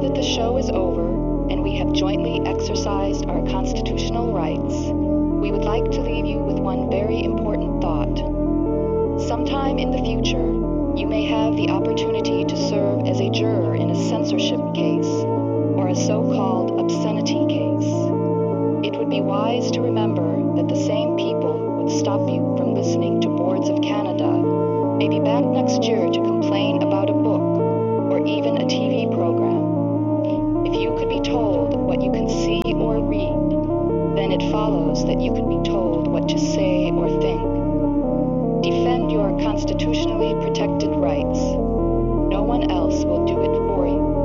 that the show is over and we have jointly exercised our constitutional rights, we would like to leave you with one very important thought. Sometime in the future, you may have the opportunity to serve as a juror in a censorship case or a so-called obscenity case. It would be wise to remember that the same people who would stop you from listening to Boards of Canada may be back next year to complain about a book or even a TV program. If you could be told what you can see or read, then it follows that you can be told what to say or think. Defend your constitutionally protected rights. No one else will do it for you.